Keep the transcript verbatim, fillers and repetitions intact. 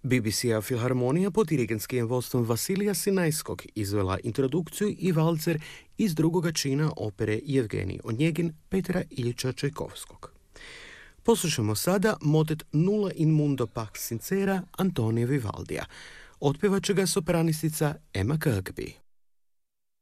B B C-a filharmonija pod dirigentskim vodstvom Vasilija Sinajskog izvela introdukciju i valcer iz drugoga čina opere Jevgenij Onjegin Petra Iljiča Čajkovskog. Poslušamo sada motet Nulla in mundo pax sincera Antonija Vivaldija. Otpevat će ga sopranistica Emma Kirkby.